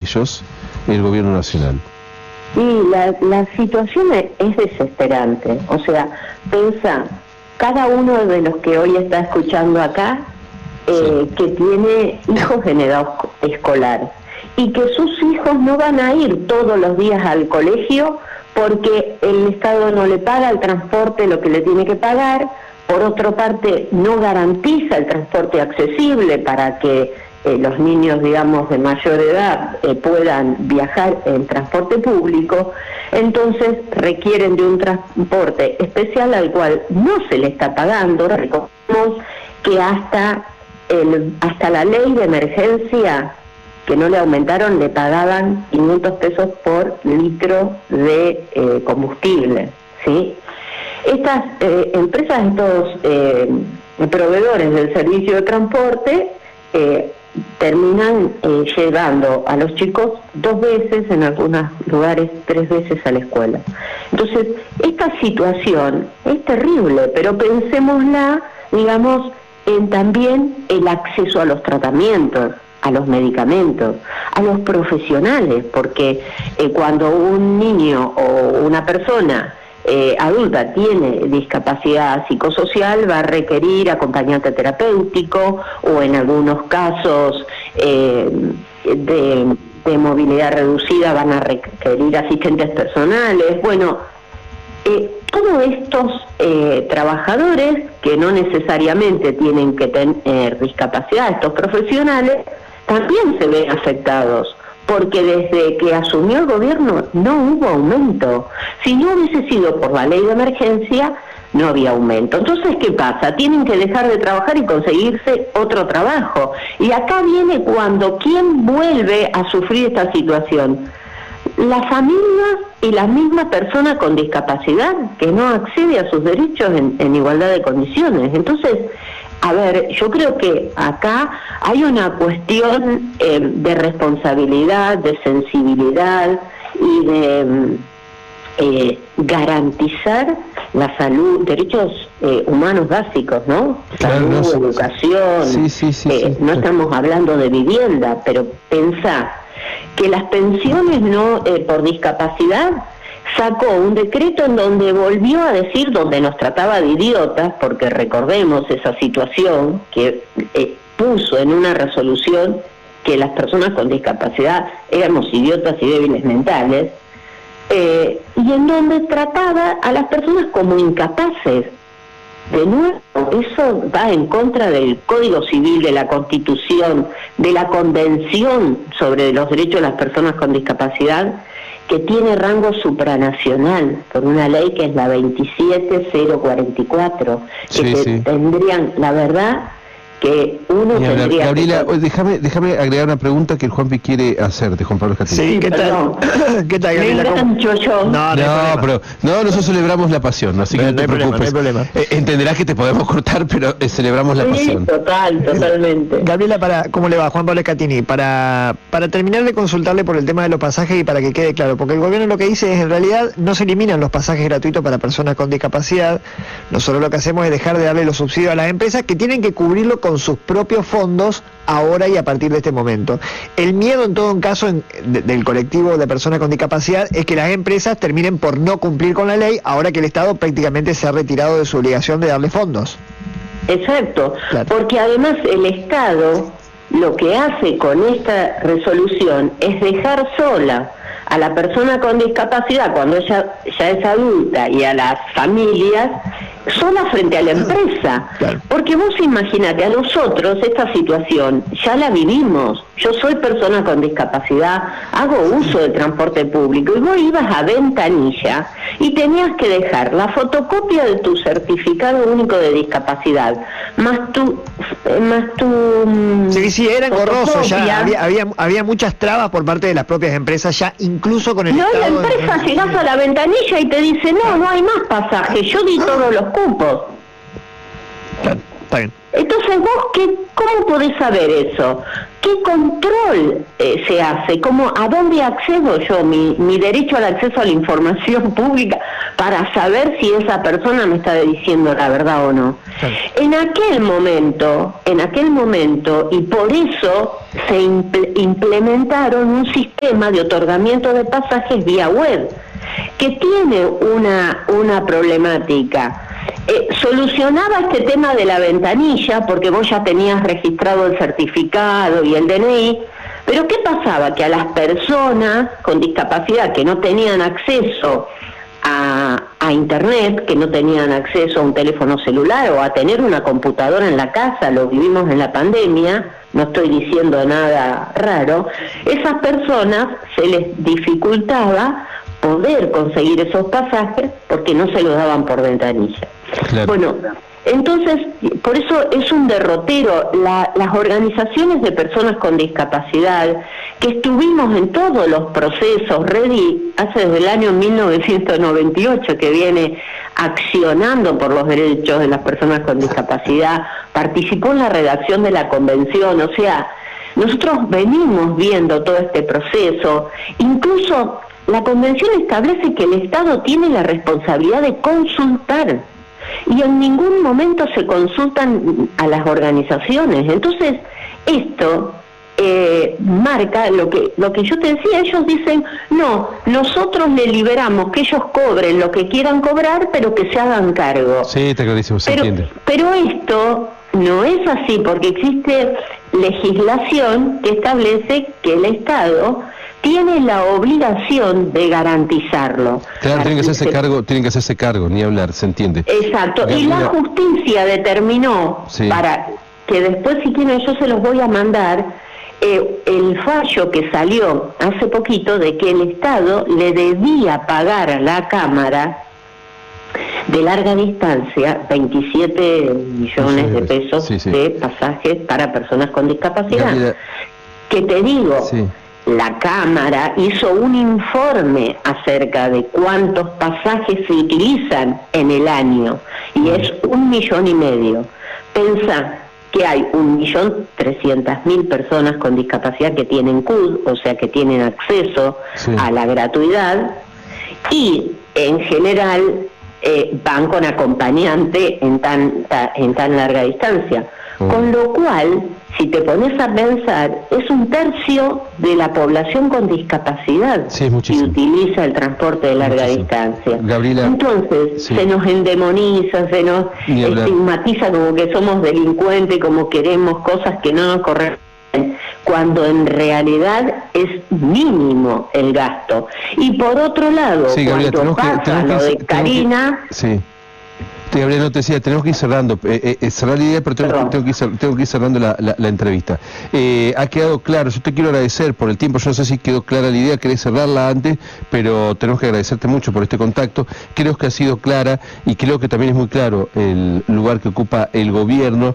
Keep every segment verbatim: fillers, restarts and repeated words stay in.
ellos el gobierno nacional. Y la, la situación es, es desesperante. O sea, pensá, cada uno de los que hoy está escuchando acá, eh, sí. que tiene hijos en edad escolar, y que sus hijos no van a ir todos los días al colegio porque el Estado no le paga el transporte lo que le tiene que pagar, por otra parte no garantiza el transporte accesible para que eh, los niños, digamos, de mayor edad eh, puedan viajar en transporte público, entonces requieren de un transporte especial al cual no se le está pagando. Recordemos que hasta, el, hasta la ley de emergencia, que no le aumentaron, le pagaban quinientos pesos por litro de eh, combustible, ¿sí? Estas eh, empresas, estos eh, proveedores del servicio de transporte, eh, terminan eh, llevando a los chicos dos veces, en algunos lugares tres veces a la escuela. Entonces, esta situación es terrible, pero pensémosla, digamos, en también el acceso a los tratamientos, a los medicamentos, a los profesionales, porque eh, cuando un niño o una persona eh, adulta tiene discapacidad psicosocial, va a requerir acompañante terapéutico o en algunos casos eh, de, de movilidad reducida van a requerir asistentes personales. Bueno, eh, todos estos eh, trabajadores que no necesariamente tienen que tener discapacidad, estos profesionales, también se ven afectados, porque desde que asumió el gobierno no hubo aumento. Si no hubiese sido por la ley de emergencia, no había aumento. Entonces, ¿qué pasa? Tienen que dejar de trabajar y conseguirse otro trabajo. Y acá viene cuando, ¿quién vuelve a sufrir esta situación? La familia y la misma persona con discapacidad que no accede a sus derechos en, en igualdad de condiciones. Entonces, a ver, yo creo que acá hay una cuestión eh, de responsabilidad, de sensibilidad y de eh, garantizar la salud, derechos eh, humanos básicos, ¿no? Claro, salud, no, sí, educación, sí, sí, sí, eh, sí, no sí. estamos hablando de vivienda, pero pensá que las pensiones no eh, por discapacidad sacó un decreto en donde volvió a decir, donde nos trataba de idiotas, porque recordemos esa situación que eh, puso en una resolución que las personas con discapacidad éramos idiotas y débiles mentales, eh, y en donde trataba a las personas como incapaces. De nuevo, eso va en contra del Código Civil, de la Constitución, de la Convención sobre los Derechos de las Personas con Discapacidad, que tiene rango supranacional por una ley que es la veintisiete cero cuarenta y cuatro, que Sí, te, sí. tendrían, la verdad, que uno Mira, tendría Gabriela, que... déjame, déjame agregar una pregunta que el Juanpi quiere hacerte, Juan Pablo Escatini. Sí, ¿qué Perdón. tal? ¿Qué tal, Me Gabriela? ¿Cómo? engancho yo. No, no, hay No, problema. pero no, nosotros celebramos la pasión, así que No, no, no te hay problema, preocupes. no hay problema. Eh, entenderás que te podemos cortar, pero eh, celebramos la Sí, pasión. total, totalmente. Gabriela, para, ¿cómo le va? Juan Pablo Escatini. Para, para terminar de consultarle por el tema de los pasajes y para que quede claro, porque el gobierno lo que dice es, en realidad, no se eliminan los pasajes gratuitos para personas con discapacidad. Nosotros lo que hacemos es dejar de darle los subsidios a las empresas que tienen que cubrirlo con sus propios fondos ahora y a partir de este momento. El miedo en todo caso en, de, del colectivo de personas con discapacidad es que las empresas terminen por no cumplir con la ley ahora que el Estado prácticamente se ha retirado de su obligación de darle fondos. Exacto, Claro. porque además el Estado lo que hace con esta resolución es dejar sola a la persona con discapacidad cuando ella ya es adulta y a las familias sola frente a la empresa. Claro. Porque vos imagínate, a nosotros esta situación ya la vivimos. Yo soy persona con discapacidad, hago uso de transporte público y vos ibas a Ventanilla y tenías que dejar la fotocopia de tu certificado único de discapacidad, más tu... más tu Sí, sí, era engorroso, ya fotocopia. había, había, había muchas trabas por parte de las propias empresas, ya incluso con el No, la Estado... empresa llegás a la ventanilla y te dice, no, no hay más pasajes, yo di todos los cupos. Claro, está bien. Entonces vos, qué, ¿cómo podés saber eso? ¿Qué control eh, se hace? ¿Cómo, ¿A dónde accedo yo? Mi, mi derecho al acceso a la información pública para saber si esa persona me está diciendo la verdad o no. Sí. En aquel momento, en aquel momento, y por eso se imple, implementaron un sistema de otorgamiento de pasajes vía web, que tiene una, una problemática. Eh, solucionaba este tema de la ventanilla porque vos ya tenías registrado el certificado y el D N I, pero ¿qué pasaba? Que a las personas con discapacidad que no tenían acceso a, a internet, que no tenían acceso a un teléfono celular o a tener una computadora en la casa, lo vivimos en la pandemia, no estoy diciendo nada raro, esas personas se les dificultaba poder conseguir esos pasajes porque no se los daban por ventanilla. Claro. Bueno, entonces, por eso es un derrotero. La, las organizaciones de personas con discapacidad, que estuvimos en todos los procesos, Redi hace desde el año mil novecientos noventa y ocho que viene accionando por los derechos de las personas con discapacidad, participó en la redacción de la convención, o sea, nosotros venimos viendo todo este proceso, incluso la convención establece que el Estado tiene la responsabilidad de consultar y en ningún momento se consultan a las organizaciones. Entonces, esto eh, marca lo que lo que yo te decía. Ellos dicen, no, nosotros le liberamos que ellos cobren lo que quieran cobrar, pero que se hagan cargo. Sí, está clarísimo, se pero, entiende. Pero esto no es así, porque existe legislación que establece que el Estado tiene la obligación de garantizarlo. Claro, tienen que hacerse cargo, tienen que hacerse cargo, ni hablar, se entiende. Exacto, y la justicia determinó, sí, para que después, si quieren, yo se los voy a mandar, eh, el fallo que salió hace poquito de que el Estado le debía pagar a la Cámara de larga distancia veintisiete millones de pesos, sí, sí, de pasajes para personas con discapacidad. Gabriela, que te digo, sí, la Cámara hizo un informe acerca de cuántos pasajes se utilizan en el año, y es un millón y medio. Pensá que hay un millón trescientas mil personas con discapacidad que tienen C U D, o sea que tienen acceso, sí, a la gratuidad, y en general eh, van con acompañante en tan, ta, en tan larga distancia. Con lo cual, si te pones a pensar, es un tercio de la población con discapacidad, sí, que utiliza el transporte de larga muchísimo. distancia. Gabriela, entonces, sí, se nos endemoniza, se nos estigmatiza como que somos delincuentes, como queremos cosas que no nos corresponden, cuando en realidad es mínimo el gasto. Y por otro lado, sí, Gabriela, cuando pasa que, lo de Karina... Que, sí. Gabriela, no te decía, tenemos que ir cerrando, eh, eh, cerrar la idea, pero tengo, tengo, que, ir, tengo que ir cerrando la, la, la entrevista. Eh, ha quedado claro, yo te quiero agradecer por el tiempo, yo no sé si quedó clara la idea, querés cerrarla antes, pero tenemos que agradecerte mucho por este contacto. Creo que ha sido clara y creo que también es muy claro el lugar que ocupa el gobierno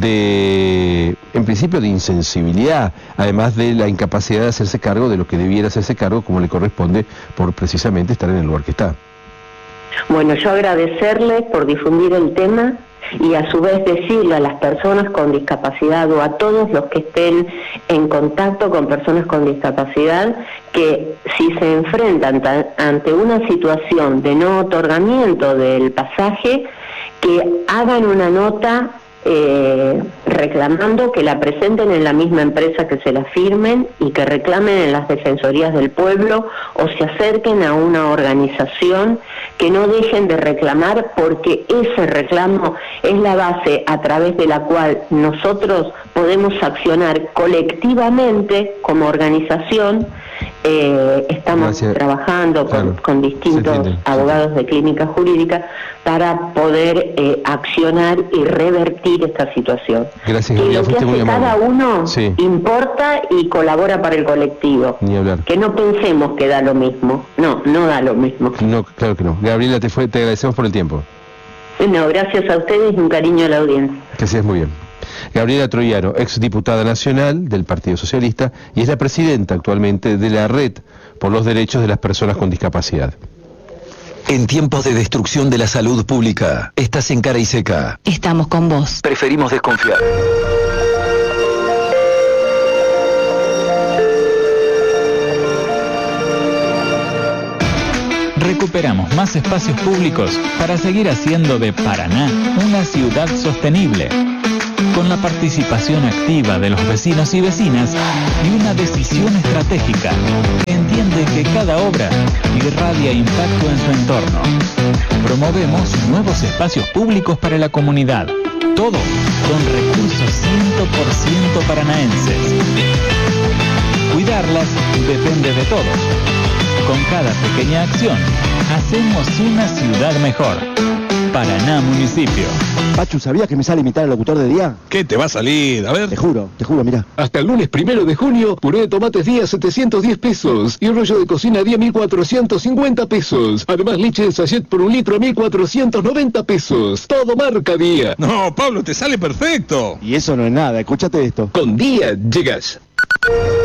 de, en principio, de insensibilidad, además de la incapacidad de hacerse cargo de lo que debiera hacerse cargo como le corresponde por precisamente estar en el lugar que está. Bueno, yo agradecerles por difundir el tema y a su vez decirle a las personas con discapacidad o a todos los que estén en contacto con personas con discapacidad que si se enfrentan ante una situación de no otorgamiento del pasaje, que hagan una nota eh, reclamando, que la presenten en la misma empresa que se la firmen y que reclamen en las defensorías del pueblo o se acerquen a una organización, que no dejen de reclamar, porque ese reclamo es la base a través de la cual nosotros podemos accionar colectivamente como organización. Eh, estamos Gracias. trabajando con, claro. con distintos abogados de clínica jurídica para poder eh, accionar y revertir esta situación. Gracias, que lo que hace cada uno sí. importa y colabora para el colectivo. Ni hablar. Que no pensemos que da lo mismo. No, no da lo mismo. No, claro que no. Gabriela, te, fue, te agradecemos por el tiempo. No, gracias a ustedes y un cariño a la audiencia. Que seas muy bien. Gabriela Troiano, ex diputada nacional del Partido Socialista y es la presidenta actualmente de la Red por los Derechos de las Personas con Discapacidad. En tiempos de destrucción de la salud pública, estás en Cara y Seca. Estamos con vos. Preferimos desconfiar. Recuperamos más espacios públicos para seguir haciendo de Paraná una ciudad sostenible, con la participación activa de los vecinos y vecinas y una decisión estratégica que entiende que cada obra irradia impacto en su entorno. Promovemos nuevos espacios públicos para la comunidad, todo con recursos cien por ciento paranaenses. Cuidarlas depende de todos. Con cada pequeña acción, hacemos una ciudad mejor. Paraná Municipio. Pachu, ¿sabías que me sale imitar al locutor de día? ¿Qué te va a salir? A ver. Te juro, te juro, mirá. Hasta el lunes primero de junio, puré de tomates día setecientos diez pesos y un rollo de cocina día mil cuatrocientos cincuenta pesos. Además, leche de sachet por un litro a mil cuatrocientos noventa pesos. Todo marca Día. No, Pablo, te sale perfecto. Y eso no es nada, escúchate esto. Con Día llegas.